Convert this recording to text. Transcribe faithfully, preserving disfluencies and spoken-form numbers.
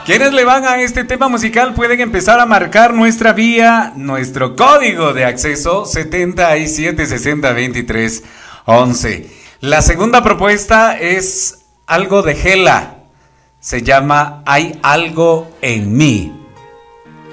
Quienes le van a este tema musical pueden empezar a marcar nuestra vía, nuestro código de acceso setenta y siete sesenta veintitrés once. La segunda propuesta es algo de Gela. Se llama Hay algo en mí.